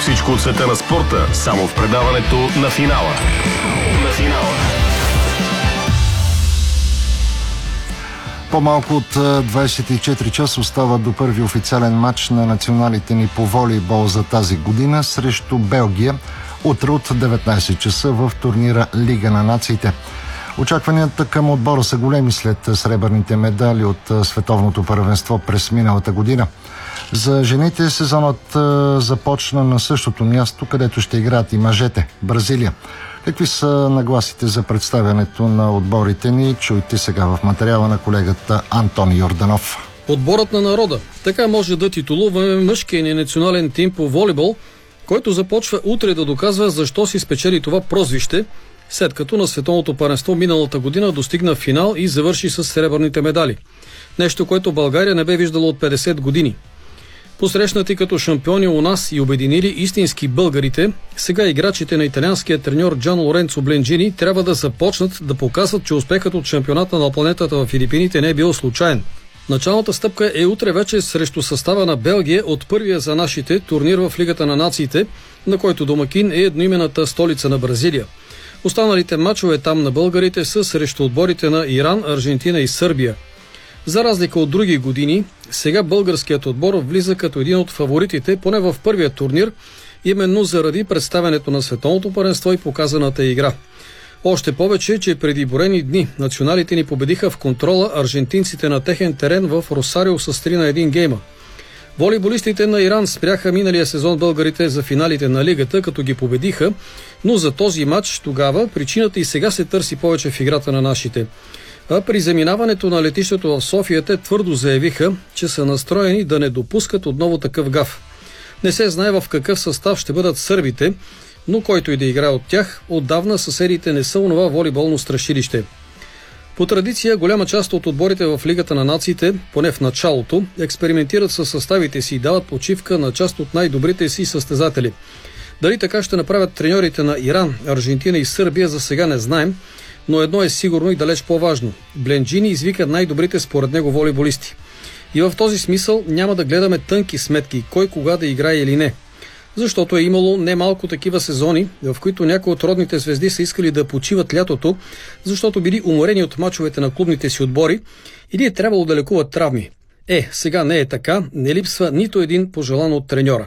Всичко от света на спорта, само в предаването на финала. По-малко от 24 часа остава до първи официален матч на националите ни по волейбол за тази година срещу Белгия. Утре от 19 часа в турнира Лига на нациите. Очакванията към отбора са големи след сребърните медали от световното първенство през миналата година. За жените сезонът започна на същото място, където ще играят и мъжете – Бразилия. Какви са нагласите за представянето на отборите ни? Чуйте сега в материала на колегата Антон Йорданов. Отборът на народа. Така може да титулуваме мъжкия ни национален тим по волейбол, който започва утре да доказва защо си спечели това прозвище, след като на световното първенство миналата година достигна финал и завърши с сребърните медали. Нещо, което България не бе виждала от 50 години. Посрещнати като шампиони у нас и обединили истински българите, сега играчите на италианския треньор Джан Лоренцо Бленджини трябва да започнат да показват, че успехът от шампионата на планетата в Филипините не е бил случайен. Началната стъпка е утре вече срещу състава на Белгия от първия за нашите турнир в Лигата на нациите, на който домакин е едноименната столица на Бразилия. Останалите мачове там на българите са срещу отборите на Иран, Аржентина и Сърбия. За разлика от други години, сега българският отбор влиза като един от фаворитите, поне в първия турнир, именно заради представянето на световното първенство и показаната игра. Още повече, че преди броени дни националите ни победиха в контрола аржентинците на техен терен в Росарио с 3-1 гейма. Волейболистите на Иран спряха миналия сезон българите за финалите на лигата, като ги победиха, но за този матч тогава причината и сега се търси повече в играта на нашите. А при заминаването на летището в София те твърдо заявиха, че са настроени да не допускат отново такъв гаф. Не се знае в какъв състав ще бъдат сърбите, но който и да играе от тях, отдавна съседите не са онова волейболно страшилище. По традиция, голяма част от отборите в Лигата на нациите, поне в началото, експериментират със съставите си и дават почивка на част от най-добрите си състезатели. Дали така ще направят треньорите на Иран, Аржентина и Сърбия, за сега не знаем, но едно е сигурно и далеч по-важно. Бленджини извика най-добрите според него волейболисти. И в този смисъл няма да гледаме тънки сметки, кой кога да играе или не. Защото е имало немалко такива сезони, в които някои от родните звезди са искали да почиват лятото, защото били уморени от мачовете на клубните си отбори или е трябвало да лекуват травми. Сега не е така, не липсва нито един пожелан от треньора.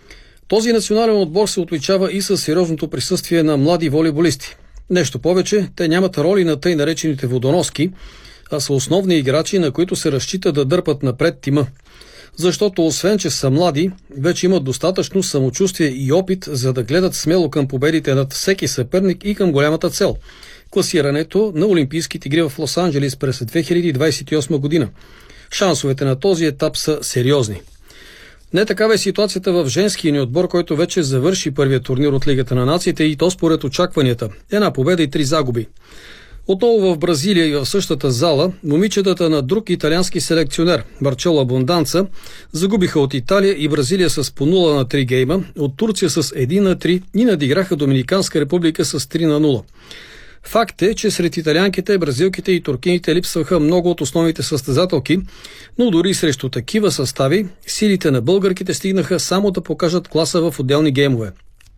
Този национален отбор се отличава и със сериозното присъствие на млади волейболисти. Нещо повече, те нямат роли на тъй наречените водоноски, а са основни играчи, на които се разчита да дърпат напред тима. Защото освен, че са млади, вече имат достатъчно самочувствие и опит, за да гледат смело към победите над всеки съперник и към голямата цел – класирането на Олимпийските игри в Лос-Анджелис през 2028 година. Шансовете на този етап са сериозни. Не такава е ситуацията в женския ни отбор, който вече завърши първия турнир от Лигата на нациите и то според очакванията. 1 победа и 3 загуби. Отново в Бразилия и в същата зала, момичетата на друг италиански селекционер, Марчело Абонданца, загубиха от Италия и Бразилия с по 0 на 3 гейма, от Турция с 1 на 3 и надиграха Доминиканска република с 3 на 0. Факт е, че сред италианките, бразилките и туркините липсваха много от основните състезателки, но дори срещу такива състави, силите на българките стигнаха само да покажат класа в отделни геймове.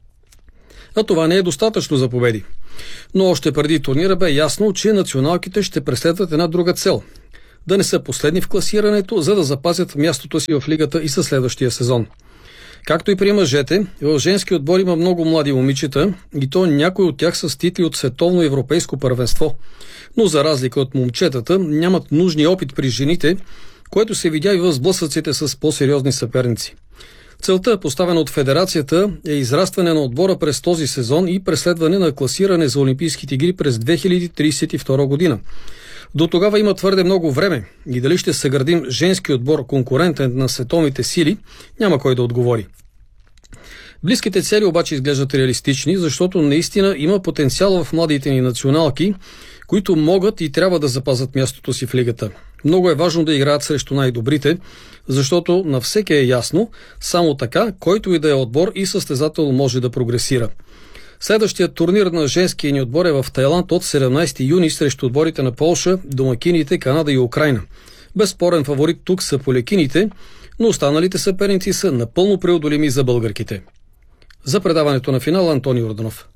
А това не е достатъчно за победи. Но още преди турнира бе ясно, че националките ще преследват една друга цел – да не са последни в класирането, за да запазят мястото си в лигата и със следващия сезон. Както и при мъжете, в женски отбор има много млади момичета и то някои от тях са с титли от световно и европейско първенство. Но за разлика от момчетата, нямат нужния опит при жените, което се видя и в сблъсъците с по-сериозни съперници. Целта, поставена от федерацията, е израстване на отбора през този сезон и преследване на класиране за Олимпийските игри през 2032 година. До тогава има твърде много време и дали ще съградим женски отбор конкурентен на световните сили, няма кой да отговори. Близките цели обаче изглеждат реалистични, защото наистина има потенциал в младите ни националки, които могат и трябва да запазят мястото си в лигата. Много е важно да играят срещу най-добрите, защото на всеки е ясно, само така, който и да е отбор и състезател може да прогресира. Следващият турнир на женския ни отбор е в Тайланд от 17 юни срещу отборите на Полша, домакините, Канада и Украйна. Безспорен фаворит тук са полекините, но останалите съперници са напълно преодолими за българките. За предаването на финала Антони Орданов.